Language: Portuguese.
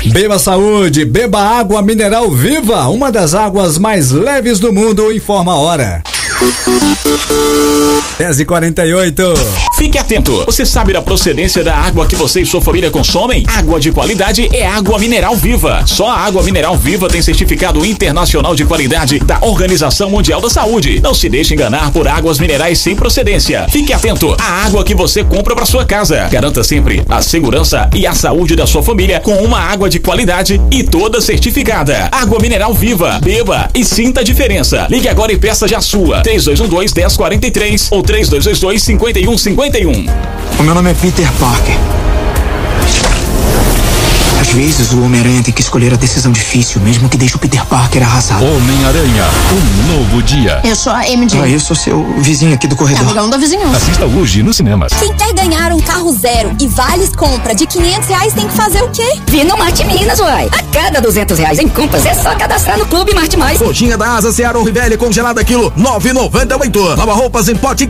Beba saúde, beba água mineral Viva, uma das águas mais leves do mundo, informa a hora. 10h48. Fique atento, você sabe da procedência da água que você e sua família consomem? Água de qualidade é água mineral Viva. Só a água mineral Viva tem certificado internacional de qualidade da Organização Mundial da Saúde. Não se deixe enganar por águas minerais sem procedência. Fique atento à água que você compra para sua casa. Garanta sempre a segurança e a saúde da sua família com uma água de qualidade e toda certificada. Água mineral Viva. Beba e sinta a diferença. Ligue agora e peça já a sua. 3212-1043 ou 3222-5151. O meu nome é Peter Parker. Às vezes o Homem-Aranha tem que escolher a decisão difícil, mesmo que deixe o Peter Parker arrasado. Homem-Aranha, um novo dia. Eu sou a MJ. Eu sou seu vizinho aqui do corredor. É amigão da vizinhança. Assista hoje nos cinemas. Quem quer ganhar um carro zero e vales compra de R$500 tem que fazer o quê? Vir no Marte Minas, uai. A cada R$200 em compras é só cadastrar no Clube Marte Mais. Coxinha da Asa Seara ou Rivelli congelada quilo 9,98. Lava roupas em pote